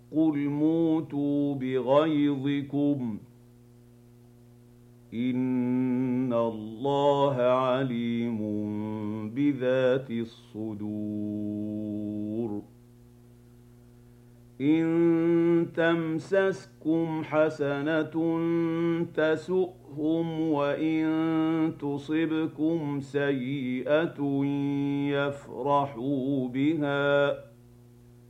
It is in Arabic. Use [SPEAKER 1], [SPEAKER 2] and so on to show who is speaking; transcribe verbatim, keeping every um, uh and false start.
[SPEAKER 1] قُلْ مُوتُوا بِغَيْظِكُمْ ۗ إِنَّ اللَّهَ عَلِيمٌ بِذَاتِ الصُّدُورِ إِن تَمْسَسْكُمْ حَسَنَةٌ تَسُؤْهُمْ وَإِن تُصِبْكُمْ سَيِّئَةٌ يَفْرَحُوا بِهَا